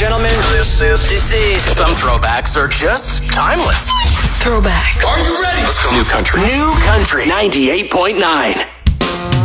gentlemen, this is... Some throwbacks are just timeless. Throwback. Are you ready? Let's go. New Country. New Country 98.9.